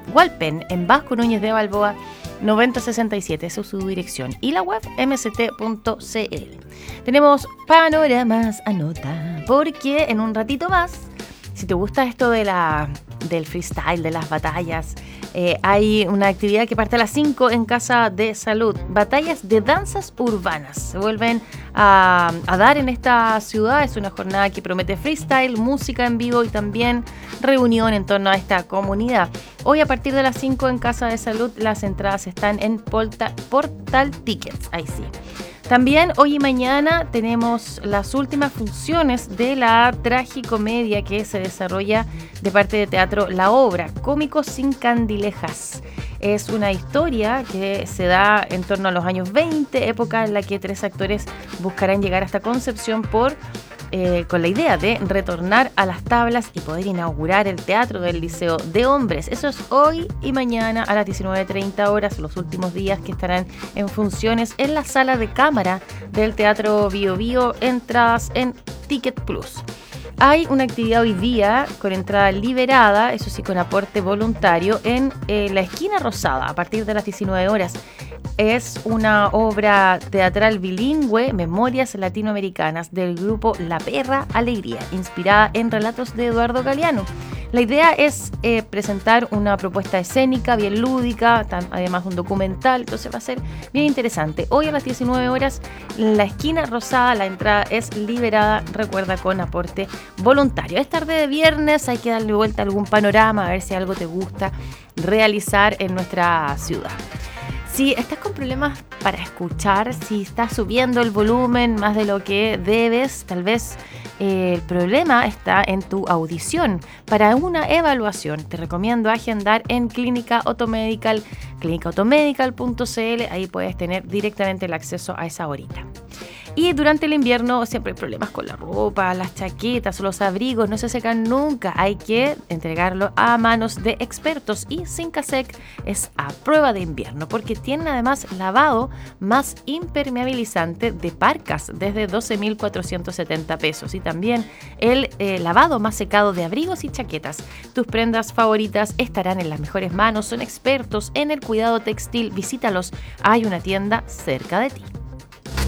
Hualpén, en Vasco Núñez de Balboa 9067, esa es su dirección. Y la web mct.cl. Tenemos panoramas, anota, porque en un ratito más, si te gusta esto del freestyle, de las batallas, hay una actividad que parte a las 5 en Casa de Salud. Batallas de danzas urbanas. Se vuelven a dar en esta ciudad. Es una jornada que promete freestyle, música en vivo y también reunión en torno a esta comunidad. Hoy a partir de las 5 en Casa de Salud las entradas están en Portal Tickets. Ahí sí. También hoy y mañana tenemos las últimas funciones de la tragicomedia que se desarrolla de parte de Teatro La Obra, Cómicos sin Candilejas. Es una historia que se da en torno a los años 20, época en la que 3 actores buscarán llegar hasta Concepción con la idea de retornar a las tablas y poder inaugurar el teatro del Liceo de Hombres. Eso es hoy y mañana a las 19:30 horas, los últimos días que estarán en funciones en la sala de cámara del Teatro Bio Bio, entradas en Ticket Plus. Hay una actividad hoy día con entrada liberada, eso sí con aporte voluntario, en la Esquina Rosada a partir de las 19 horas. Es una obra teatral bilingüe, Memorias Latinoamericanas, del grupo La Perra Alegría, inspirada en relatos de Eduardo Galeano. La idea es presentar una propuesta escénica bien lúdica, además un documental, entonces va a ser bien interesante. Hoy a las 19 horas, la Esquina Rosada, la entrada es liberada, recuerda, con aporte voluntario. Es tarde de viernes, hay que darle vuelta a algún panorama, a ver si algo te gusta realizar en nuestra ciudad. Si estás con problemas para escuchar, si estás subiendo el volumen más de lo que debes, tal vez el problema está en tu audición. Para una evaluación te recomiendo agendar en Clínica Automedical, clínicaautomedical.cl, ahí puedes tener directamente el acceso a esa horita. Y durante el invierno siempre hay problemas con la ropa, las chaquetas o los abrigos no se secan nunca. Hay que entregarlo a manos de expertos y Sincasec es a prueba de invierno porque tienen además lavado más impermeabilizante de parcas desde 12.470 pesos y también el lavado más secado de abrigos y chaquetas. Tus prendas favoritas estarán en las mejores manos, son expertos en el cuidado textil. Visítalos, hay una tienda cerca de ti.